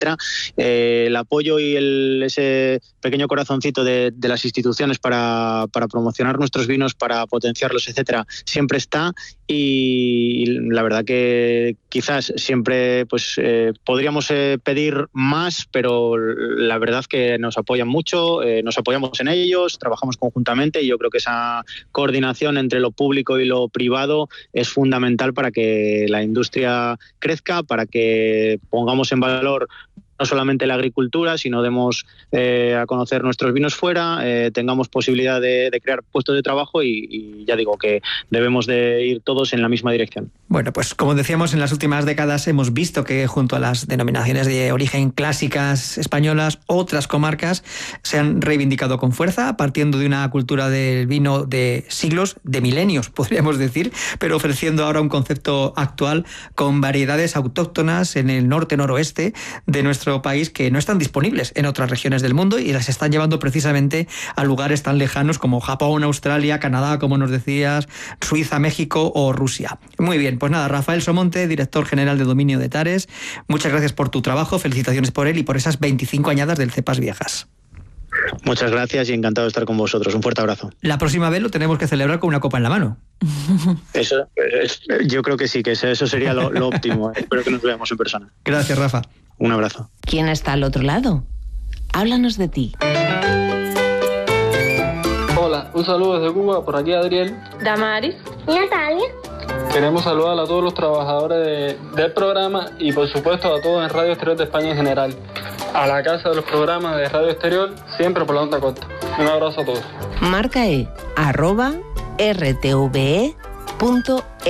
El apoyo y ese pequeño corazoncito de las instituciones para promocionar nuestros vinos, para potenciarlos, etcétera, siempre está, y la verdad que quizás siempre podríamos pedir más, pero la verdad que nos apoyan mucho, nos apoyamos en ellos, trabajamos conjuntamente, y yo creo que esa coordinación entre lo público y lo privado es fundamental para que la industria crezca, para que pongamos en valor no solamente la agricultura, sino demos a conocer nuestros vinos fuera, tengamos posibilidad de crear puestos de trabajo, y ya digo que debemos de ir todos en la misma dirección. Bueno, pues como decíamos, en las últimas décadas hemos visto que junto a las denominaciones de origen clásicas españolas, otras comarcas se han reivindicado con fuerza, partiendo de una cultura del vino de siglos, de milenios, podríamos decir, pero ofreciendo ahora un concepto actual con variedades autóctonas en el norte-noroeste de nuestro país que no están disponibles en otras regiones del mundo, y las están llevando precisamente a lugares tan lejanos como Japón, Australia, Canadá, como nos decías, Suiza, México o Rusia. Muy bien, pues nada, Rafael Somonte, director general de Dominio de Tares, muchas gracias por tu trabajo, felicitaciones por él y por esas 25 añadas del Cepas Viejas. Muchas gracias y encantado de estar con vosotros. Un fuerte abrazo. La próxima vez lo tenemos que celebrar con una copa en la mano. Eso, yo creo que sí, que eso sería lo óptimo. Espero que nos veamos en persona. Gracias, Rafa. Un abrazo. ¿Quién está al otro lado? Háblanos de ti. Hola, un saludo desde Cuba, por aquí Adriel. Damaris. Natalia. Queremos saludar a todos los trabajadores del programa y por supuesto a todos en Radio Exterior de España en general. A la casa de los programas de Radio Exterior, siempre por la onda corta. Un abrazo a todos. Marca @rtve.es